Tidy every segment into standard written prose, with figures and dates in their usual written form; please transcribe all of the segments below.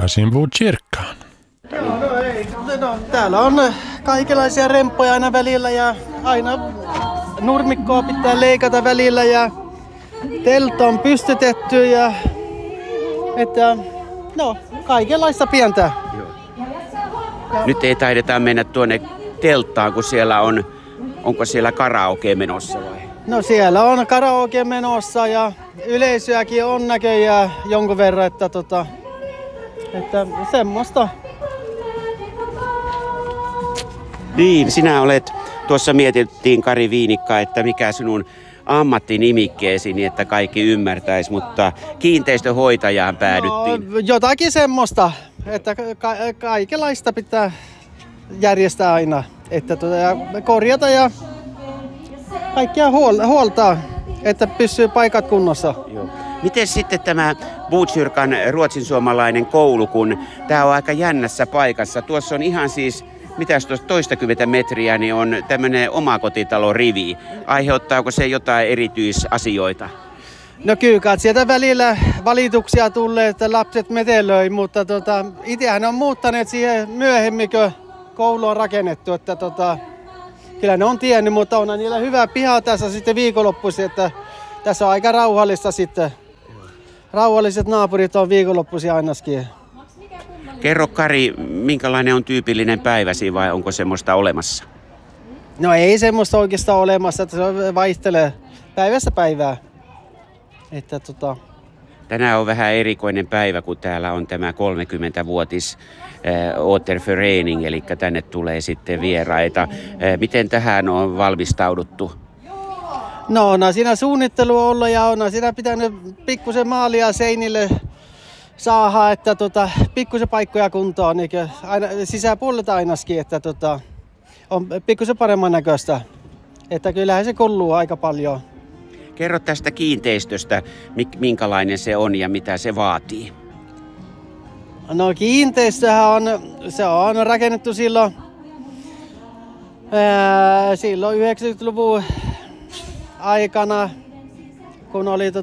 takaisin Botkyrkaan. Täällä on kaikenlaisia remppoja aina välillä ja aina nurmikkoa pitää leikata välillä ja teltta on pystytetty ja että kaikenlaista pientä. Nyt ei taideta mennä tuonne telttaan, kun siellä onko siellä karaoke menossa vai? No siellä on karaoke menossa ja yleisöäkin on näköjään jonkun verran, että semmoista. Niin, sinä olet, tuossa mietittiin Kari Viinikka, että mikä sinun ammattinimikkeesi, niin että kaikki ymmärtäisi, mutta kiinteistöhoitajaan päädyttiin. No, jotakin semmoista, että kaikenlaista pitää järjestää aina, että korjata ja kaikkia huoltaa, että pysyy paikat kunnossa. Joo. Miten sitten tämä Botkyrkan ruotsinsuomalainen koulu, kun tämä on aika jännässä paikassa. Tuossa on ihan siis, mitäs tuossa toistakymmentä metriä, niin on tämmöinen omakotitalorivi. Aiheuttaako se jotain erityisasioita? No kyllä, sieltä välillä valituksia tulee, että lapset metelöi, mutta itsehän on muuttaneet siihen myöhemmin, kun koulu on rakennettu, että kyllä ne on tiennyt, mutta on niillä hyvä piha tässä sitten viikonloppuisin, että tässä on aika rauhallista sitten. Rauhalliset naapurit on viikonloppuisin ainakin. Kerro Kari, minkälainen on tyypillinen päiväsi vai onko semmoista olemassa? No ei semmoista oikeastaan olemassa, että se vaihtelee päivästä päivää. Että Tänään on vähän erikoinen päivä, kun täällä on tämä 30-vuotis Återförening, eli tänne tulee sitten vieraita. Miten tähän on valmistauduttu? No on siinä suunnittelua ollut ja on siinä pitänyt pikkusen maalia seinille saada, että pikkusen paikkoja kuntoon, niin aina, sisäpuolelta ainakin, että on pikkusen paremman näköistä. Että kyllähän se kuluu aika paljon. Kerro tästä kiinteistöstä, minkälainen se on ja mitä se vaatii. No kiinteistöhän on rakennettu silloin 90-luvun aikana, kun oli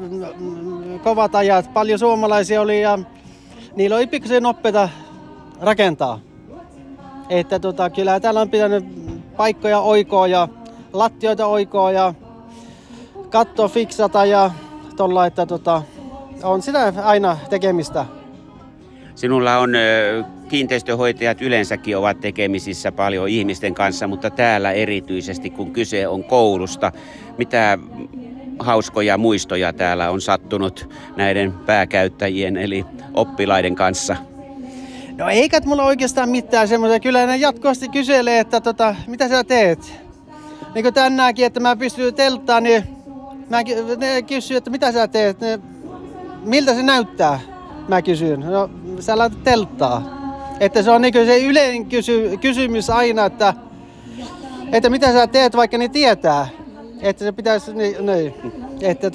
kovat ajat. Paljon suomalaisia oli ja niillä oli pikkusen nopeita rakentaa. Että kyllä täällä on pitänyt paikkoja oikoa ja lattioita oikoa ja kattoa fiksata ja tolla, että on sitä aina tekemistä. Sinulla on kiinteistöhoitajat yleensäkin ovat tekemisissä paljon ihmisten kanssa, mutta täällä erityisesti, kun kyse on koulusta, mitä hauskoja muistoja täällä on sattunut näiden pääkäyttäjien eli oppilaiden kanssa? No eikä mulla oikeastaan mitään semmoisia. Kyllä ne jatkuvasti kyselee, että mitä sä teet? Niin kuin tänäänkin, että mä pystyn telttaan, niin ne kysyy, että mitä sä teet? Miltä se näyttää? Mä kysyn. No sä laitat telttaa. Että se on niin se yleinen kysymys aina, että mitä sä teet, vaikka ne tietää. Että se pitäisi, niin. Että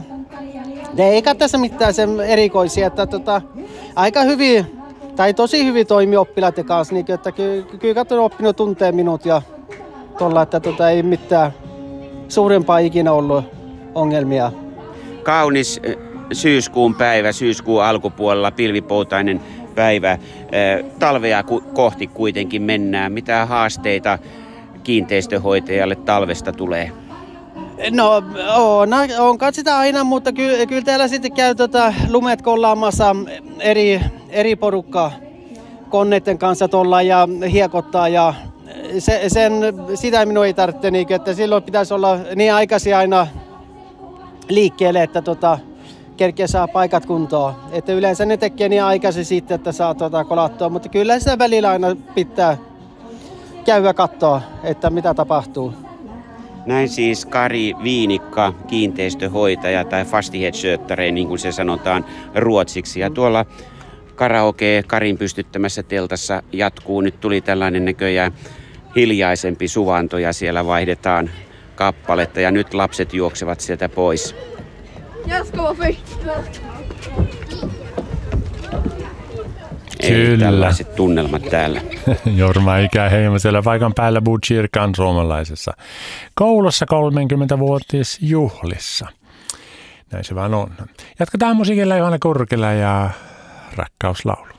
eikä tässä mitään sen erikoisia, että aika hyvin, tai tosi hyvin toimii oppilaiden kanssa, niin että kyllä katson oppinut tuntee minut ja tuolla, että ei mitään suurempaa ikinä ollut ongelmia. Kaunis syyskuun päivä, syyskuun alkupuolella pilvipoutainen päivä. Talvea kohti kuitenkin mennään. Mitä haasteita kiinteistöhoitajalle talvesta tulee? No on sitä aina, mutta kyllä täällä sitten käy lumet kollaamassa eri porukkaa koneiden kanssa tuolla ja hiekottaa ja sitä minun ei tarvitse, niin, että silloin pitäisi olla niin aikaisin aina liikkeelle, että kerkeä saa paikat kuntoon. Että yleensä ne tekee niin aikaisin sitten, että saa kolattua, mutta kyllä sitä välillä aina pitää käydä katsoa, että mitä tapahtuu. Näin siis Kari Viinikka, kiinteistöhoitaja tai fastighetsskötare, niin kuin se sanotaan ruotsiksi. Ja tuolla karaoke Karin pystyttämässä teltassa jatkuu. Nyt tuli tällainen näköjään hiljaisempi suvanto ja siellä vaihdetaan kappaletta ja nyt lapset juoksevat sieltä pois. Eli tällaiset tunnelmat täällä. Jorma Ikäheimo siellä paikan päällä Botkyrkan suomalaisessa koulussa 30-vuotisjuhlissa. Näin se vaan on. Jatketaan musiikilla Johanna Kurkila ja Rakkauslaulu.